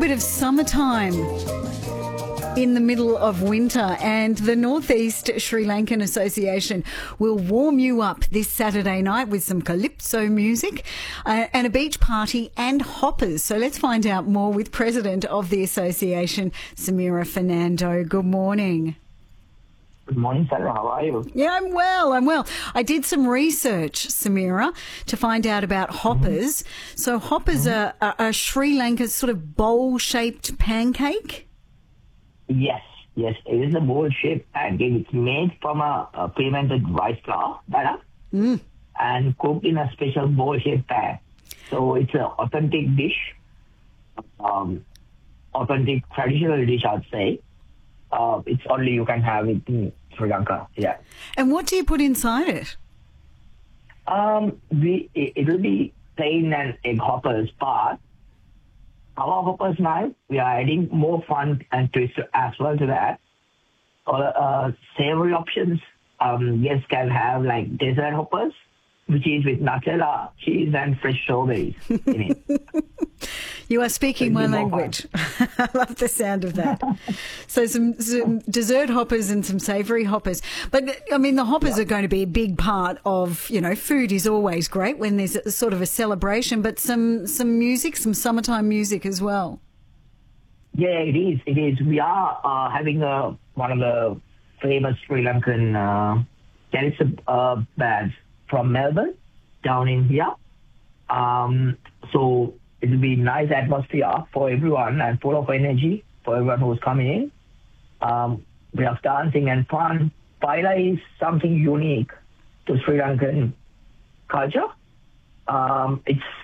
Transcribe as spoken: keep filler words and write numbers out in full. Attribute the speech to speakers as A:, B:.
A: bit of summertime in the middle of winter, and the Northeast Sri Lankan Association will warm you up this Saturday night with some calypso music uh, and a beach party and hoppers. So let's find out more with President of the Association, Samira Fernando. Good morning.
B: Good morning, Sarah. How are you?
A: Yeah, I'm well. I'm well. I did some research, Samira, to find out about hoppers. Mm-hmm. So hoppers mm-hmm. are, are, are Sri Lanka's sort of bowl-shaped pancake?
B: Yes, yes. It is a bowl-shaped pancake. It's made from a, a fermented rice flour batter
A: mm.
B: and cooked in a special bowl-shaped pan. So it's an authentic dish, um, authentic traditional dish, I'd say. Uh, it's only you can have it in Sri Lanka, yeah.
A: And what do you put inside it?
B: Um, we it, it will be plain and egg hoppers, but our hoppers now, we are adding more fun and twist as well to that. Or uh, savory options, um, yes, can have like dessert hoppers, which is with Nutella, cheese, and fresh strawberries in it.
A: You are speaking my language. I love the sound of that. So some, some dessert hoppers and some savoury hoppers. But, I mean, the hoppers yeah. are going to be a big part of, you know, food is always great when there's a, sort of a celebration, but some, some music, some summertime music as well.
B: Yeah, it is. It is. We are uh, having a, one of the famous Sri Lankan uh, calypso uh, bands from Melbourne down in here. Um, so it will be nice atmosphere for everyone and full of energy for everyone who's coming in. Um, we have dancing and fun. Paella is something unique to Sri Lankan culture. Um, it's